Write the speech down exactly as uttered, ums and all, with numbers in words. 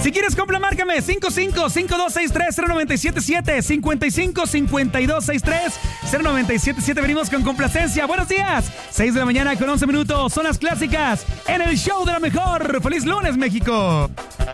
Si quieres compra, márcame cinco cinco, cinco dos seis tres, cero nueve siete siete, cinco cinco, cinco dos seis tres, cero nueve siete siete. Venimos con complacencia. Buenos días. seis de la mañana con once minutos. Son las clásicas en el show de la mejor. ¡Feliz lunes, México!